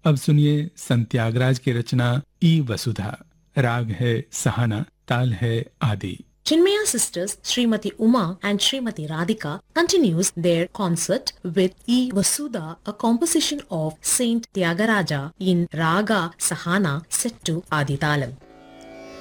अब सुनिए संत त्यागराज की रचना ई वसुधा। राग है सहाना, ताल है आदि। Chinmaya sisters Srimati Uma and Srimati Radhika continues their concert with E. Vasudha, a composition of Saint Tyagaraja in Raga Sahana set to Aditalam.